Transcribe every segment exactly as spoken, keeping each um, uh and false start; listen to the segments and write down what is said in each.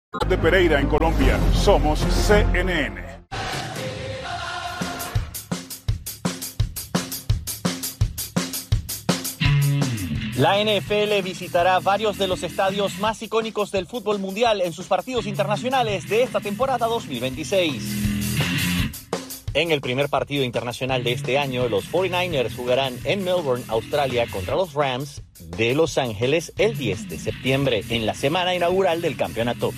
De Pereira, en Colombia, somos C N N. La N F L visitará varios de los estadios más icónicos del fútbol mundial en sus partidos internacionales de esta temporada dos mil veintiséis. En el primer partido internacional de este año, los cuarenta y nueve ers jugarán en Melbourne, Australia, contra los Rams de Los Ángeles el diez de septiembre, en la semana inaugural del campeonato.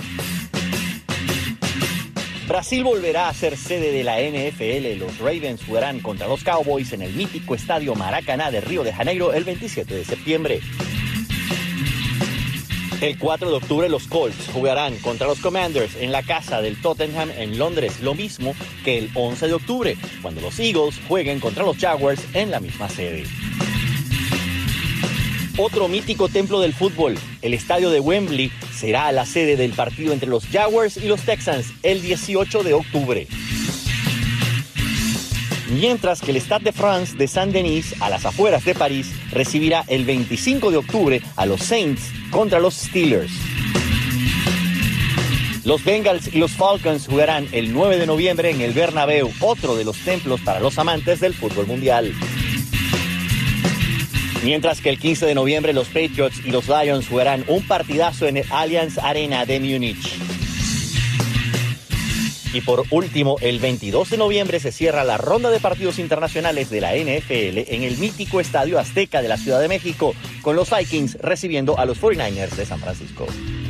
Brasil volverá a ser sede de la N F L. Los Ravens jugarán contra los Cowboys en el mítico estadio Maracaná de Río de Janeiro el veintisiete de septiembre. El cuatro de octubre los Colts jugarán contra los Commanders en la casa del Tottenham en Londres, lo mismo que el once de octubre, cuando los Eagles jueguen contra los Jaguars en la misma sede. Otro mítico templo del fútbol, el estadio de Wembley, será la sede del partido entre los Jaguars y los Texans el dieciocho de octubre. Mientras que el Stade de France de Saint-Denis, a las afueras de París, recibirá el veinticinco de octubre a los Saints contra los Steelers. Los Bengals y los Falcons jugarán el nueve de noviembre en el Bernabéu, otro de los templos para los amantes del fútbol mundial. Mientras que el quince de noviembre los Patriots y los Lions jugarán un partidazo en el Allianz Arena de Múnich. Y por último, el veintidós de noviembre se cierra la ronda de partidos internacionales de la N F L en el mítico Estadio Azteca de la Ciudad de México, con los Vikings recibiendo a los cuarenta y nueve ers de San Francisco.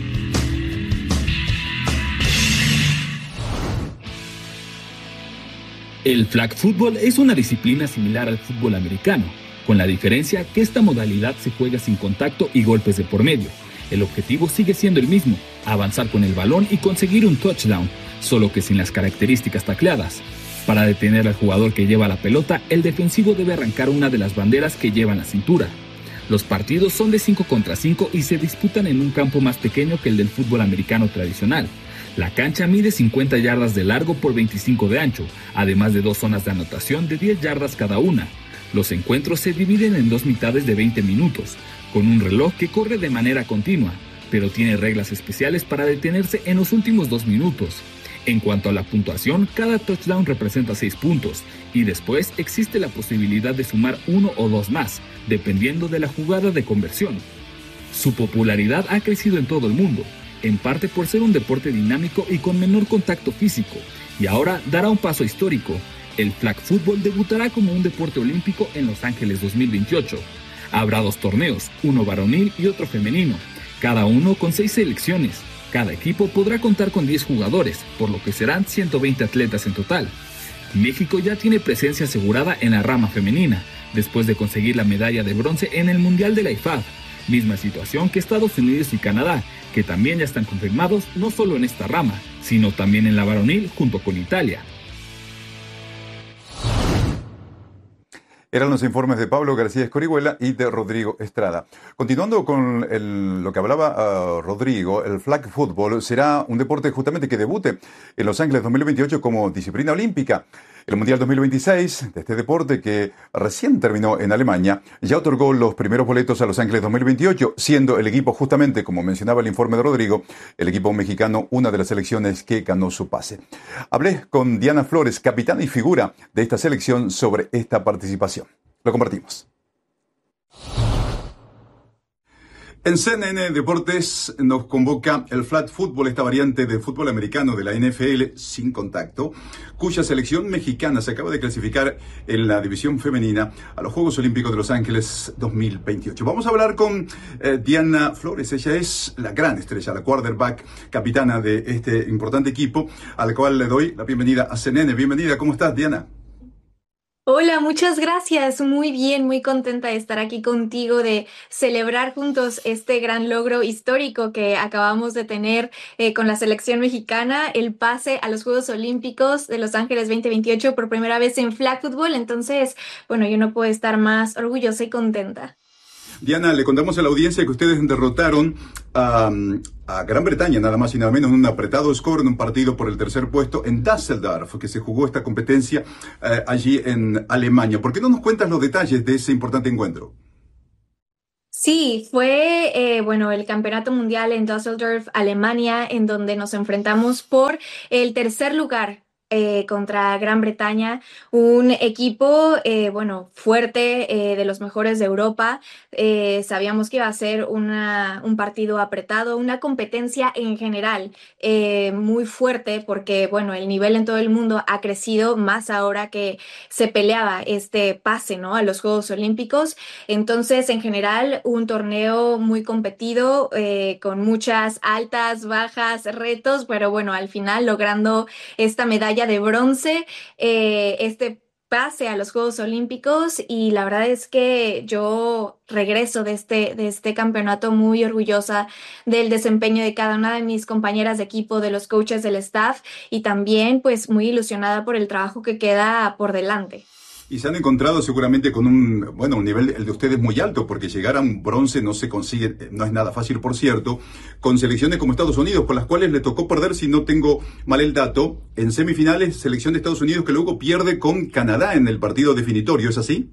El flag football es una disciplina similar al fútbol americano, con la diferencia que esta modalidad se juega sin contacto y golpes de por medio. El objetivo sigue siendo el mismo, avanzar con el balón y conseguir un touchdown, solo que sin las características tacleadas. Para detener al jugador que lleva la pelota, el defensivo debe arrancar una de las banderas que lleva en la cintura. Los partidos son de cinco contra cinco y se disputan en un campo más pequeño que el del fútbol americano tradicional. La cancha mide cincuenta yardas de largo por veinticinco de ancho, además de dos zonas de anotación de diez yardas cada una. Los encuentros se dividen en dos mitades de veinte minutos, con un reloj que corre de manera continua, pero tiene reglas especiales para detenerse en los últimos dos minutos. En cuanto a la puntuación, cada touchdown representa seis puntos, y después existe la posibilidad de sumar uno o dos más, dependiendo de la jugada de conversión. Su popularidad ha crecido en todo el mundo, en parte por ser un deporte dinámico y con menor contacto físico, y ahora dará un paso histórico. El flag football debutará como un deporte olímpico en Los Ángeles dos mil veintiocho. Habrá dos torneos, uno varonil y otro femenino, cada uno con seis selecciones. Cada equipo podrá contar con diez jugadores, por lo que serán ciento veinte atletas en total. México ya tiene presencia asegurada en la rama femenina, después de conseguir la medalla de bronce en el Mundial de la I F A B. Misma situación que Estados Unidos y Canadá, que también ya están confirmados no solo en esta rama, sino también en la varonil junto con Italia. Eran los informes de Pablo García Escorihuela y de Rodrigo Estrada. Continuando con el, lo que hablaba uh, Rodrigo, el flag football será un deporte justamente que debute en Los Ángeles dos mil veintiocho como disciplina olímpica. El Mundial dos mil veintiséis de este deporte, que recién terminó en Alemania, ya otorgó los primeros boletos a Los Ángeles dos mil veintiocho, siendo el equipo, justamente como mencionaba el informe de Rodrigo, el equipo mexicano, una de las selecciones que ganó su pase. Hablé con Diana Flores, capitana y figura de esta selección, sobre esta participación. Lo compartimos. En C N N Deportes nos convoca el flag football, esta variante de fútbol americano de la N F L sin contacto, cuya selección mexicana se acaba de clasificar en la división femenina a los Juegos Olímpicos de Los Ángeles dos mil veintiocho. Vamos a hablar con eh, Diana Flores. Ella es la gran estrella, la quarterback, capitana de este importante equipo, al cual le doy la bienvenida a C N N. Bienvenida, ¿cómo estás, Diana? Hola, muchas gracias. Muy bien, muy contenta de estar aquí contigo, de celebrar juntos este gran logro histórico que acabamos de tener eh, con la selección mexicana, el pase a los Juegos Olímpicos de Los Ángeles veinte veintiocho por primera vez en flag football. Entonces, bueno, yo no puedo estar más orgullosa y contenta. Diana, le contamos a la audiencia que ustedes derrotaron a, a Gran Bretaña, nada más y nada menos, en un apretado score, en un partido por el tercer puesto en Düsseldorf, que se jugó esta competencia eh, allí en Alemania. ¿Por qué no nos cuentas los detalles de ese importante encuentro? Sí, fue eh, bueno, el Campeonato Mundial en Düsseldorf, Alemania, en donde nos enfrentamos por el tercer lugar eh, contra Gran Bretaña, un equipo eh, bueno, fuerte, eh, de los mejores de Europa. Eh, sabíamos que iba a ser una, un partido apretado, una competencia en general eh, muy fuerte, porque bueno, el nivel en todo el mundo ha crecido más ahora que se peleaba este pase, ¿no?, a los Juegos Olímpicos. Entonces, en general, un torneo muy competido, eh, con muchas altas, bajas, retos, pero bueno, al final logrando esta medalla de bronce, eh, este pase a los Juegos Olímpicos, y la verdad es que yo regreso de este, de este campeonato muy orgullosa del desempeño de cada una de mis compañeras de equipo, de los coaches, del staff, y también pues muy ilusionada por el trabajo que queda por delante. Y se han encontrado seguramente con un, bueno, un nivel, el de ustedes, muy alto, porque llegar a un bronce no se consigue, no es nada fácil, por cierto, con selecciones como Estados Unidos, con las cuales le tocó perder, si no tengo mal el dato, en semifinales, selección de Estados Unidos que luego pierde con Canadá en el partido definitorio, ¿es así?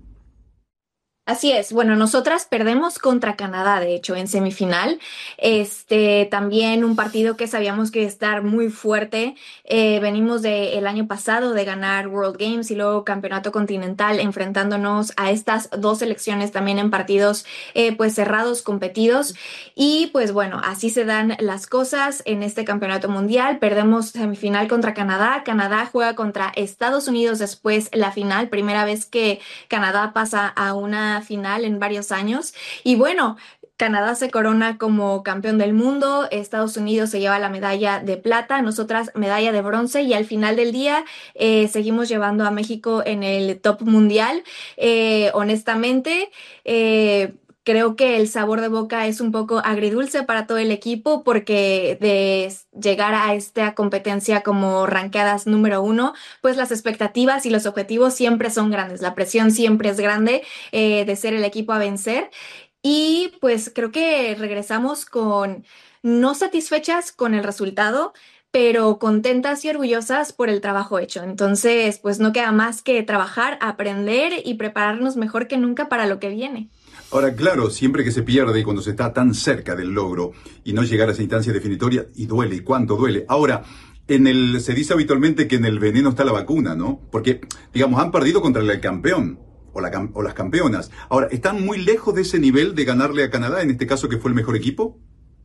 Así es, bueno, nosotras perdemos contra Canadá, de hecho, en semifinal. Este, también un partido que sabíamos que iba a estar muy fuerte. Eh, venimos del año pasado de ganar World Games y luego Campeonato Continental, enfrentándonos a estas dos selecciones también en partidos eh, pues cerrados, competidos. Y pues bueno, así se dan las cosas en este Campeonato Mundial. Perdemos semifinal contra Canadá. Canadá juega contra Estados Unidos después la final, primera vez que Canadá pasa a una final en varios años. Y bueno, Canadá se corona como campeón del mundo, Estados Unidos se lleva la medalla de plata, nosotras medalla de bronce, y al final del día eh, seguimos llevando a México en el top mundial. Eh, honestamente, eh, creo que el sabor de boca es un poco agridulce para todo el equipo, porque de llegar a esta competencia como rankeadas número uno, pues las expectativas y los objetivos siempre son grandes, la presión siempre es grande, eh, de ser el equipo a vencer. Y pues creo que regresamos con no satisfechas con el resultado, pero contentas y orgullosas por el trabajo hecho. Entonces, pues no queda más que trabajar, aprender y prepararnos mejor que nunca para lo que viene. Ahora, claro, siempre que se pierde y cuando se está tan cerca del logro y no llegar a esa instancia definitoria, y duele, y cuánto duele. Ahora, en el, se dice habitualmente que en el veneno está la vacuna, ¿no? Porque, digamos, han perdido contra el campeón o, la, o las campeonas. Ahora, ¿están muy lejos de ese nivel de ganarle a Canadá, en este caso que fue el mejor equipo?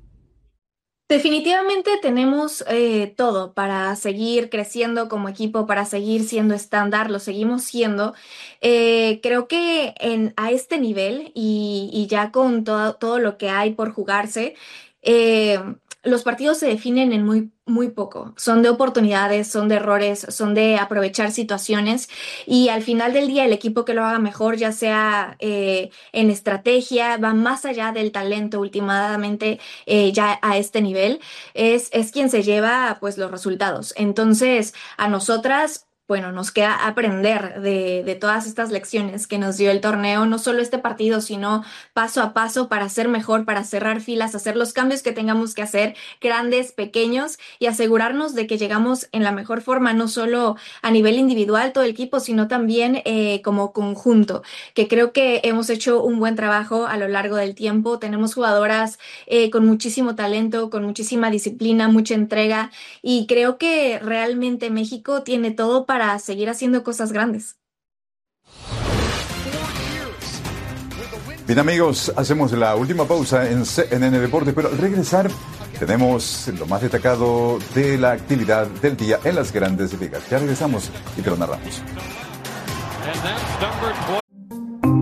Definitivamente tenemos eh, todo para seguir creciendo como equipo, para seguir siendo estándar, lo seguimos siendo. Eh, creo que en, a este nivel y, y ya con todo, todo lo que hay por jugarse, eh, los partidos se definen en muy, muy poco. Son de oportunidades, son de errores, son de aprovechar situaciones, y al final del día el equipo que lo haga mejor, ya sea eh, en estrategia, va más allá del talento últimamente, eh, ya a este nivel, es, es quien se lleva pues los resultados. Entonces, a nosotras, bueno, nos queda aprender de, de todas estas lecciones que nos dio el torneo, no solo este partido, sino paso a paso, para ser mejor, para cerrar filas, hacer los cambios que tengamos que hacer, grandes, pequeños, y asegurarnos de que llegamos en la mejor forma, no solo a nivel individual todo el equipo, sino también eh, como conjunto, que creo que hemos hecho un buen trabajo a lo largo del tiempo. Tenemos jugadoras eh, con muchísimo talento, con muchísima disciplina, mucha entrega, y creo que realmente México tiene todo para para seguir haciendo cosas grandes. Bien, amigos, hacemos la última pausa en C N N Deportes, pero al regresar tenemos lo más destacado de la actividad del día en las Grandes Ligas. Ya regresamos y te lo narramos.